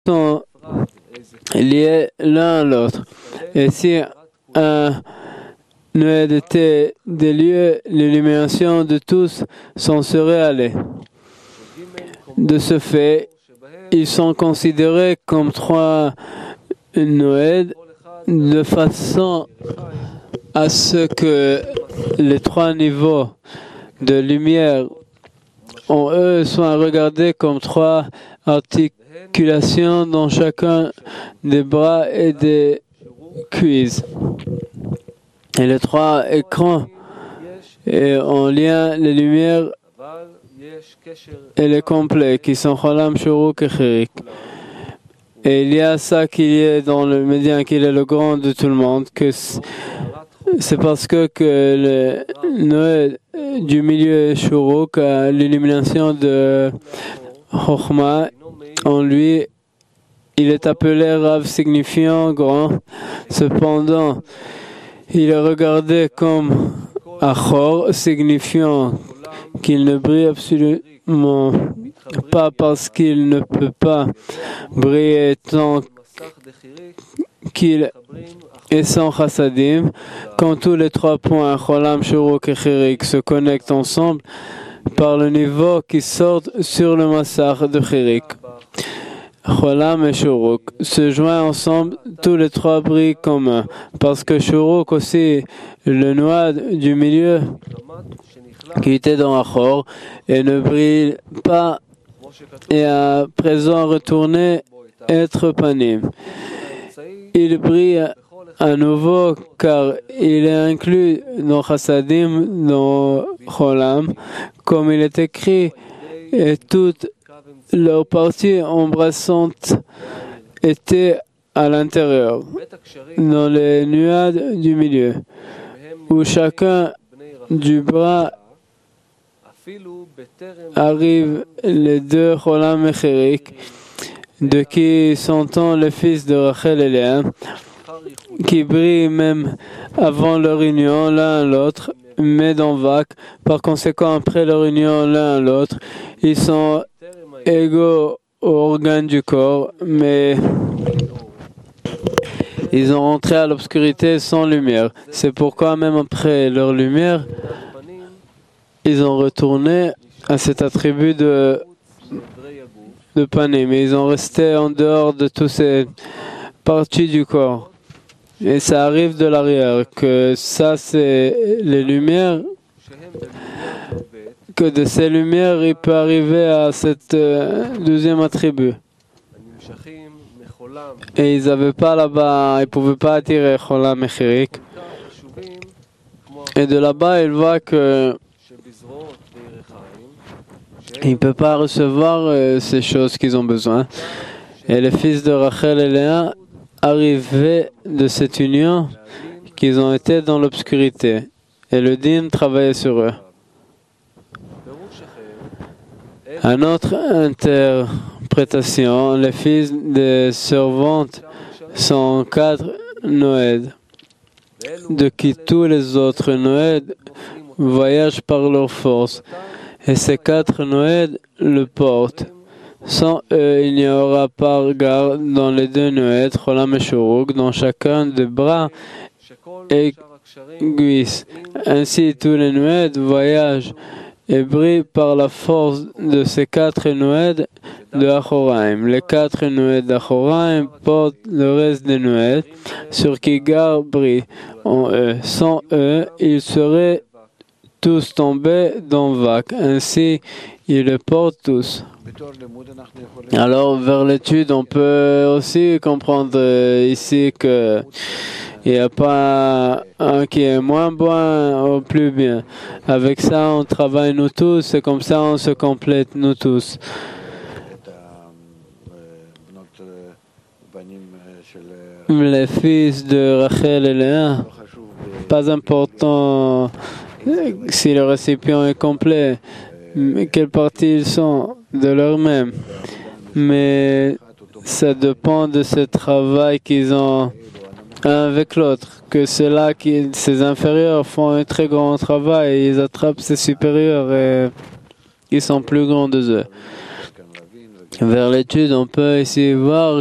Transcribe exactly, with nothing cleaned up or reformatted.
sont liés l'un à l'autre. Et si un Noël était des lieux, l'illumination de tous s'en serait allée. De ce fait, ils sont considérés comme trois Noël de façon à ce que les trois niveaux de lumière en eux soient regardés comme trois articulations dans chacun des bras et des cuisses. Et les trois écrans et en lien les lumières et les complets qui sont Cholam, Shuruk et Chirik. Et il y a ça qui est dans le médian, qui est le grand de tout le monde, que c'est parce que, que le Noël du milieu Shuruk a l'illumination de Chokhmah en lui. Il est appelé Rav, signifiant grand. Cependant, il est regardé comme Achor, signifiant qu'il ne brille absolument pas parce qu'il ne peut pas briller tant qu'il est sans chassadim. Quand tous les trois points, Cholam, Shuruk et Chirik, se connectent ensemble par le niveau qui sort sur le massar de Chirik. Cholam et Shuruk se joignent ensemble, tous les trois brillent comme un, parce que Shuruk aussi, le noix du milieu, qui était dans Achor, et ne brille pas, et à présent retourné être panim. Il brille à nouveau car il est inclus dans Chassadim, dans Cholam, comme il est écrit, et toutes leurs parties embrassantes étaient à l'intérieur, dans les nuages du milieu, où chacun du bras arrive les deux Cholam et Chirik, de qui s'entend le fils de Rachel et Léa, qui brillent même avant leur union l'un à l'autre, mais dans Vak. Par conséquent, après leur union l'un à l'autre, ils sont égaux aux organes du corps, mais ils ont rentré à l'obscurité sans lumière. C'est pourquoi même après leur lumière, ils ont retourné à cet attribut de, de panim, mais ils ont resté en dehors de toutes ces parties du corps. Et ça arrive de l'arrière, que ça c'est les lumières, que de ces lumières il peut arriver à cet euh, deuxième attribut. Et ils n'avaient pas là-bas, ils ne pouvaient pas attirer Cholam et Chirik. Et de là-bas, il voit que il ne peut pas recevoir euh, ces choses qu'ils ont besoin. Et les fils de Rachel et Léa arrivaient de cette union qu'ils ont été dans l'obscurité. Et le din travaillait sur eux. À notre interprétation, les fils des servantes sont quatre Noël, de qui tous les autres Noël voyagent par leur force. Et ces quatre Noël le portent. Sans eux, il n'y aura pas regard dans les deux Noël, Cholam et Shuruk, dans chacun des bras et cuisses. Ainsi, tous les Noël voyagent et brillent par la force de ces quatre Noël de Achoraim. Les quatre Noël d'Achoraim portent le reste des Noël, sur qui Gar brille en eux. Sans eux, ils seraient tous tombés dans Vak. Ainsi, ils les portent tous. Alors, vers l'étude, on peut aussi comprendre ici que il n'y a pas un qui est moins bon ou plus bien. Avec ça, on travaille nous tous et comme ça, on se complète nous tous. Les fils de Rachel et Léa, pas important si le récipient est complet, mais quelle partie ils sont de leur-même. Mais ça dépend de ce travail qu'ils ont un avec l'autre, que ceux-là, qui, ces inférieurs font un très grand travail et ils attrapent ces supérieurs et ils sont plus grands de eux. vers l'étude, on peut essayer de voir